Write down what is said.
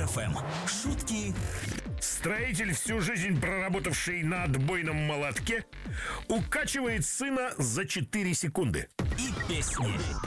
ФМ. Шутки. Строитель, всю жизнь проработавший на отбойном молотке, укачивает сына за 4 секунды. И песни.